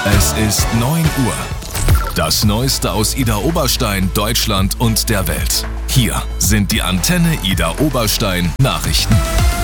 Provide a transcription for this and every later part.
Es ist 9 Uhr. Das Neueste aus Idar Oberstein, Deutschland und der Welt. Hier sind die Antenne Idar Oberstein Nachrichten.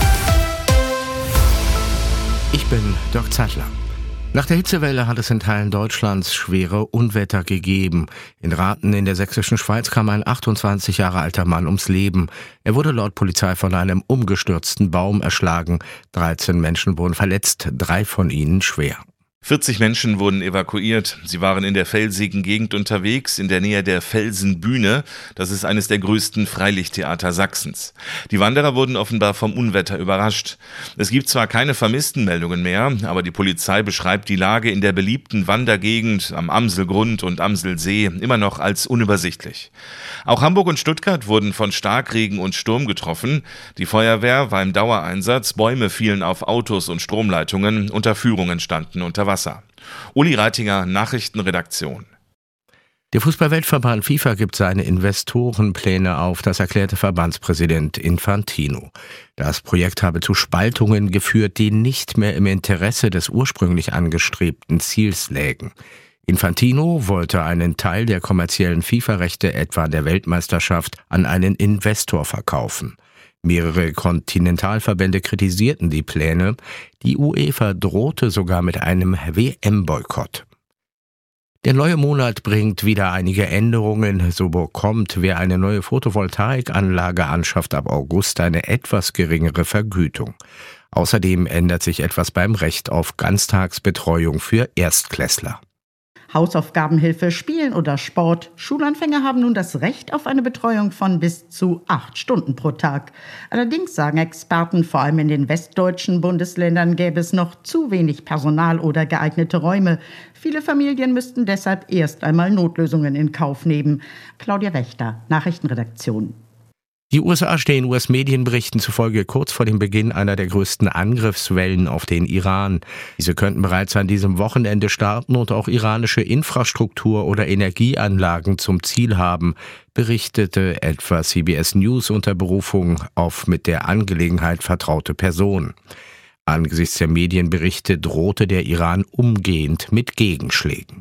Ich bin Dirk Zeitler. Nach der Hitzewelle hat es in Teilen Deutschlands schwere Unwetter gegeben. In Rathen in der sächsischen Schweiz kam ein 28 Jahre alter Mann ums Leben. Er wurde laut Polizei von einem umgestürzten Baum erschlagen. 13 Menschen wurden verletzt, 3 von ihnen schwer. 40 Menschen wurden evakuiert. Sie waren in der felsigen Gegend unterwegs, in der Nähe der Felsenbühne. Das ist eines der größten Freilichttheater Sachsens. Die Wanderer wurden offenbar vom Unwetter überrascht. Es gibt zwar keine Vermisstenmeldungen mehr, aber die Polizei beschreibt die Lage in der beliebten Wandergegend am Amselgrund und Amselsee immer noch als unübersichtlich. Auch Hamburg und Stuttgart wurden von Starkregen und Sturm getroffen. Die Feuerwehr war im Dauereinsatz, Bäume fielen auf Autos und Stromleitungen, Unterführungen standen unter Wasser. Uli Reitinger, Nachrichtenredaktion. Der Fußball-Weltverband FIFA gibt seine Investorenpläne auf, das erklärte Verbandspräsident Infantino. Das Projekt habe zu Spaltungen geführt, die nicht mehr im Interesse des ursprünglich angestrebten Ziels lägen. Infantino wollte einen Teil der kommerziellen FIFA-Rechte, etwa der Weltmeisterschaft, an einen Investor verkaufen. Mehrere Kontinentalverbände kritisierten die Pläne. Die UEFA drohte sogar mit einem WM-Boykott. Der neue Monat bringt wieder einige Änderungen. So bekommt, wer eine neue Photovoltaikanlage anschafft, ab August eine etwas geringere Vergütung. Außerdem ändert sich etwas beim Recht auf Ganztagsbetreuung für Erstklässler. Hausaufgabenhilfe, Spielen oder Sport. Schulanfänger haben nun das Recht auf eine Betreuung von bis zu 8 Stunden pro Tag. Allerdings sagen Experten, vor allem in den westdeutschen Bundesländern gäbe es noch zu wenig Personal oder geeignete Räume. Viele Familien müssten deshalb erst einmal Notlösungen in Kauf nehmen. Claudia Wächter, Nachrichtenredaktion. Die USA stehen US-Medienberichten zufolge kurz vor dem Beginn einer der größten Angriffswellen auf den Iran. Diese könnten bereits an diesem Wochenende starten und auch iranische Infrastruktur oder Energieanlagen zum Ziel haben, berichtete etwa CBS News unter Berufung auf mit der Angelegenheit vertraute Personen. Angesichts der Medienberichte drohte der Iran umgehend mit Gegenschlägen.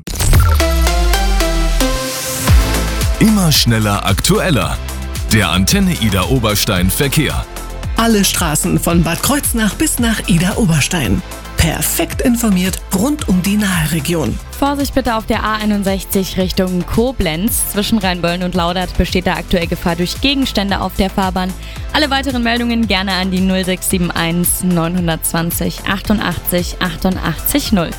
Immer schneller, aktueller. Der Antenne Idar Oberstein Verkehr. Alle Straßen von Bad Kreuznach bis nach Idar Oberstein. Perfekt informiert rund um die Nahregion. Vorsicht bitte auf der A61 Richtung Koblenz. Zwischen Rheinböllen und Laudert besteht da aktuell Gefahr durch Gegenstände auf der Fahrbahn. Alle weiteren Meldungen gerne an die 0671 920 88 88 0.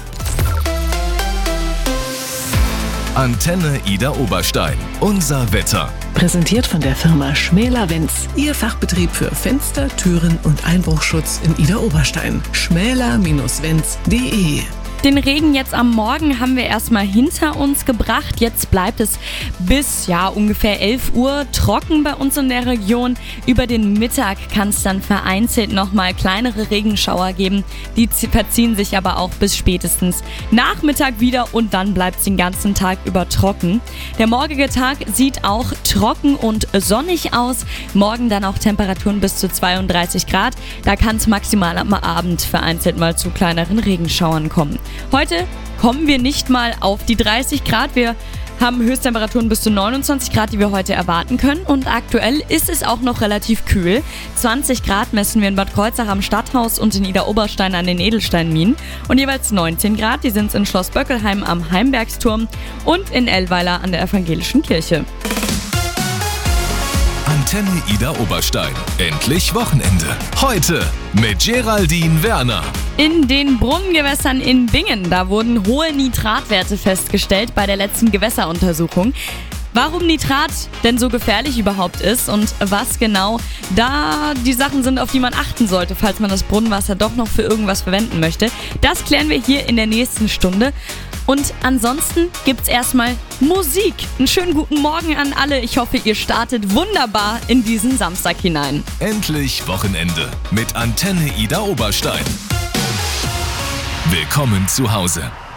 Antenne Idar Oberstein. Unser Wetter. Präsentiert von der Firma Schmäler-Wenz. Ihr Fachbetrieb für Fenster, Türen und Einbruchschutz in Idar Oberstein. schmäler-wenz.de. Den Regen jetzt am Morgen haben wir erstmal hinter uns gebracht. Jetzt bleibt es bis ungefähr 11 Uhr trocken bei uns in der Region. Über den Mittag kann es dann vereinzelt nochmal kleinere Regenschauer geben. Die verziehen sich aber auch bis spätestens Nachmittag wieder und dann bleibt es den ganzen Tag über trocken. Der morgige Tag sieht auch trocken und sonnig aus. Morgen dann auch Temperaturen bis zu 32 Grad. Da kann es maximal am Abend vereinzelt mal zu kleineren Regenschauern kommen. Heute kommen wir nicht mal auf die 30 Grad. Wir haben Höchsttemperaturen bis zu 29 Grad, die wir heute erwarten können. Und aktuell ist es auch noch relativ kühl. 20 Grad messen wir in Bad Kreuznach am Stadthaus und in Idar Oberstein an den Edelsteinminen. Und jeweils 19 Grad, die sind es in Schloss Böckelheim am Heimbergsturm und in Ellweiler an der Evangelischen Kirche. Antenne Idar Oberstein. Endlich Wochenende. Heute mit Geraldine Werner. In den Brunnengewässern in Bingen, da wurden hohe Nitratwerte festgestellt bei der letzten Gewässeruntersuchung. Warum Nitrat denn so gefährlich überhaupt ist und was genau da die Sachen sind, auf die man achten sollte, falls man das Brunnenwasser doch noch für irgendwas verwenden möchte, das klären wir hier in der nächsten Stunde. Und ansonsten gibt's erstmal Musik. Einen schönen guten Morgen an alle. Ich hoffe, ihr startet wunderbar in diesen Samstag hinein. Endlich Wochenende mit Antenne Idar Oberstein. Willkommen zu Hause.